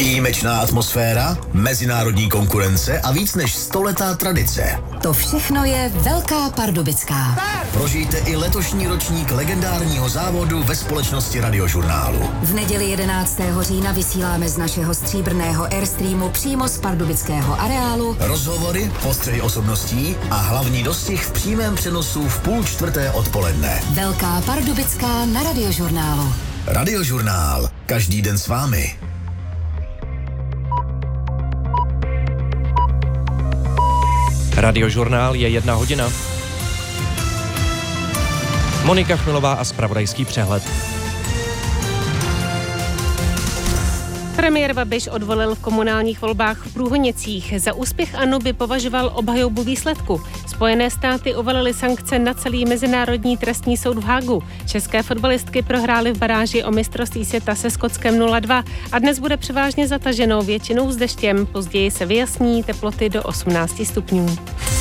Výjimečná atmosféra, mezinárodní konkurence a víc než 100letá tradice. To všechno je Velká Pardubická. Prožijte i letošní ročník legendárního závodu ve společnosti Radiožurnálu. V neděli 11. října vysíláme z našeho stříbrného Airstreamu přímo z pardubického areálu Rozhovory, postřehy osobností a hlavní dostih v přímém přenosu v 3:30 odpoledne. Velká Pardubická na Radiožurnálu. Radiožurnál. Každý den s vámi. Radiožurnál je 1 hodina. Monika Chmilová a zpravodajský přehled. Premiér Babiš odvolil v komunálních volbách v Průhonicích. Za úspěch ANO by považoval obhajobu výsledku. Spojené státy uvalily sankce na celý Mezinárodní trestní soud v Haagu. České fotbalistky prohrály v baráži o mistrovství světa se Skotskem 0-2 a dnes bude převážně zataženo, většinou s deštěm. Později se vyjasní, teploty do 18 stupňů.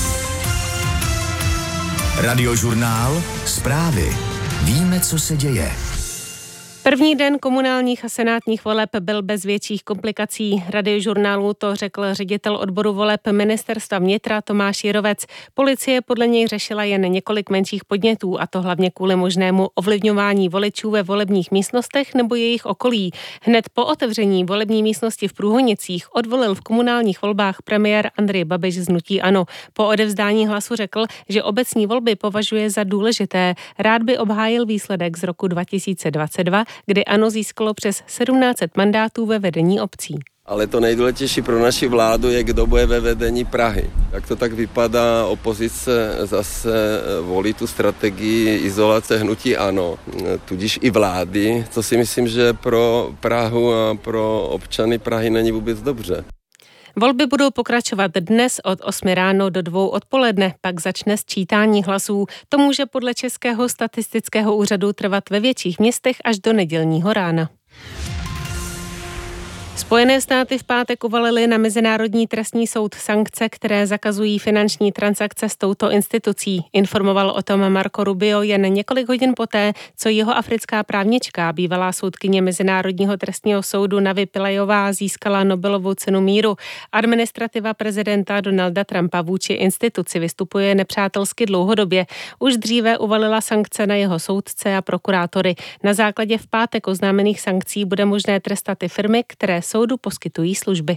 Radiožurnál. Zprávy. Víme, co se děje. První den komunálních a senátních voleb byl bez větších komplikací. Radiožurnálu to řekl ředitel odboru voleb Ministerstva vnitra Tomáš Jirovec. Policie podle něj řešila jen několik menších podnětů, a to hlavně kvůli možnému ovlivňování voličů ve volebních místnostech nebo jejich okolí. Hned po otevření volební místnosti v Průhonicích odvolil v komunálních volbách premiér Andrej Babiš z hnutí ANO. Po odevzdání hlasu řekl, že obecní volby považuje za důležité. Rád by obhájil výsledek z roku 2022, kdy ANO získalo přes 1700 mandátů ve vedení obcí. Ale to nejdůležitější pro naši vládu je, kdo bude ve vedení Prahy. Jak to tak vypadá, opozice zase volí tu strategii izolace hnutí ANO, tudíž i vlády, co si myslím, že pro Prahu a pro občany Prahy není vůbec dobře. Volby budou pokračovat dnes od 8 ráno do 2 odpoledne, pak začne sčítání hlasů. To může podle Českého statistického úřadu trvat ve větších městech až do nedělního rána. Spojené státy v pátek uvalily na Mezinárodní trestní soud sankce, které zakazují finanční transakce s touto institucí. Informoval o tom Marco Rubio jen několik hodin poté, co jeho africká právnička, bývalá soudkyně Mezinárodního trestního soudu Navi Pillajová, získala Nobelovu cenu míru. Administrativa prezidenta Donalda Trumpa vůči instituci vystupuje nepřátelsky dlouhodobě. Už dříve uvalila sankce na jeho soudce a prokurátory. Na základě v pátek oznámených sankcí bude možné trestat i firmy, které soudu poskytují služby.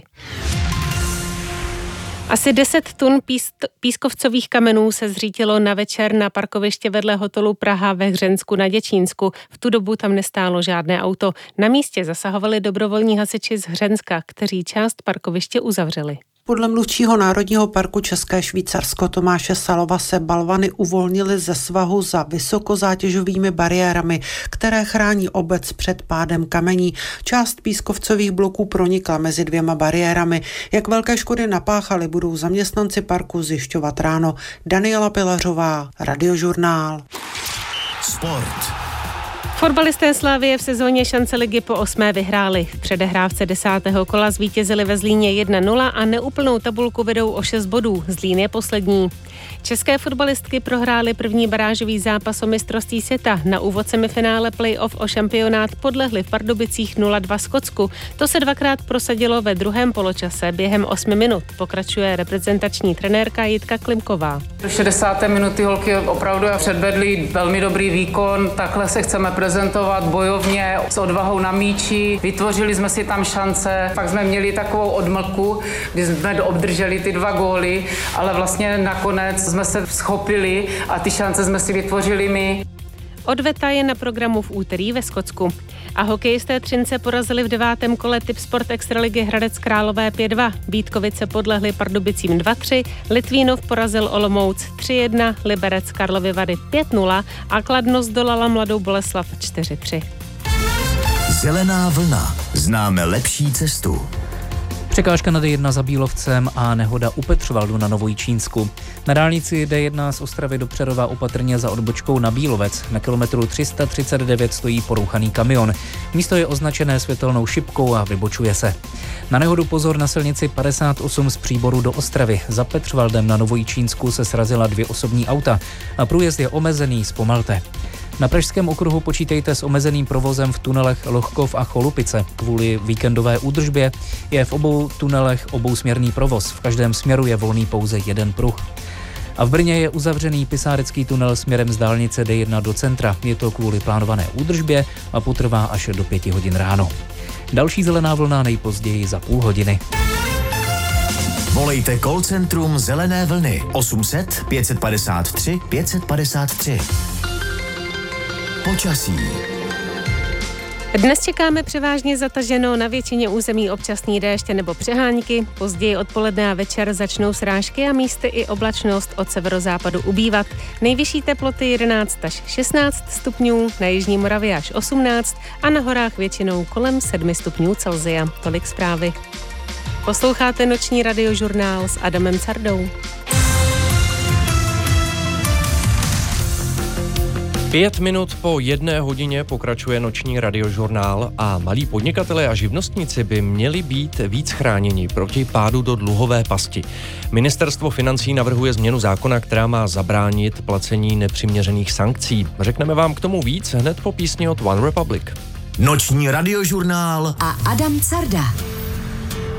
Asi 10 tun pískovcových kamenů se zřítilo na večer na parkoviště vedle hotelu Praha ve Hřensku na Děčínsku. V tu dobu tam nestálo žádné auto. Na místě zasahovali dobrovolní hasiči z Hřenska, kteří část parkoviště uzavřeli. Podle mluvčího Národního parku České Švýcarsko Tomáše Salova se balvany uvolnily ze svahu za vysokozátěžovými bariérami, které chrání obec před pádem kamení. Část pískovcových bloků pronikla mezi 2 bariérami. Jak velké škody napáchali, budou zaměstnanci parku zjišťovat ráno. Daniela Pilařová, Radiožurnál. Sport. Fotbalisté Slavie v sezóně šance ligy po 8. vyhráli. V předehrávce 10. kola zvítězili ve Zlíně 1-0 a neúplnou tabulku vedou o 6 bodů. Zlín je poslední. České fotbalistky prohrály první barážový zápas o mistrovství světa. Na úvod semifinále play-off o šampionát podlehli v Pardubicích 0-2 Skotsku. To se 2krát prosadilo ve druhém poločase během 8 minut. Pokračuje reprezentační trenérka Jitka Klimková. Do 60. minuty holky opravdu předvedly velmi dobrý výkon. Takhle se chceme prezentovat bojovně, s odvahou na míči. Vytvořili jsme si tam šance. Pak jsme měli takovou odmlku, kdy jsme obdrželi ty 2 góly, ale vlastně nakonec jsme se schopili a ty šance jsme si vytvořili my. Odveta je na programu v úterý ve Skotsku. A hokejisté Třince porazili v 9. kole Tipsport Extraligy Hradec Králové 5-2. Vítkovice podlehli Pardubicím 2-3, Litvínov porazil Olomouc 3-1, Liberec Karlovy Vary 5-0 a Kladno zdolala Mladou Boleslav 4-3. Zelená vlna. Známe lepší cestu. Překážka na D1 za Bílovcem a nehoda u Petřvaldu na Novojičínsku. Na dálnici D1 z Ostravy do Přerova opatrně za odbočkou na Bílovec. Na kilometru 339 stojí porouchaný kamion. Místo je označené světelnou šipkou a vybočuje se. Na nehodu pozor na silnici 58 z Příboru do Ostravy. Za Petřvaldem na Novojičínsku se srazila 2 osobní auta a průjezd je omezený, zpomalte. Na pražském okruhu počítejte s omezeným provozem v tunelech Lohkov a Cholupice. Kvůli víkendové údržbě je v obou tunelech obousměrný provoz. V každém směru je volný pouze jeden pruh. A v Brně je uzavřený Pisárecký tunel směrem z dálnice D1 do centra. Je to kvůli plánované údržbě a potrvá až do 5 hodin ráno. Další zelená vlna nejpozději za půl hodiny. Volejte call centrum Zelené vlny 800 553 553. Počasí. Dnes čekáme převážně zataženo, na většině území občasný déšť nebo přehánky. Později odpoledne a večer začnou srážky a místy i oblačnost od severozápadu ubývat. Nejvyšší teploty 11 až 16 stupňů, na jižní Moravě až 18 a na horách většinou kolem 7 stupňů Celsia. Tolik zprávy. Posloucháte noční radiožurnál s Adamem Cardou. 5 minut po 1 hodině pokračuje noční radiožurnál a malí podnikatelé a živnostníci by měli být víc chráněni proti pádu do dluhové pasti. Ministerstvo financí navrhuje změnu zákona, která má zabránit placení nepřiměřených sankcí. Řekneme vám k tomu víc hned po písni od One Republic. Noční radiožurnál a Adam Carda.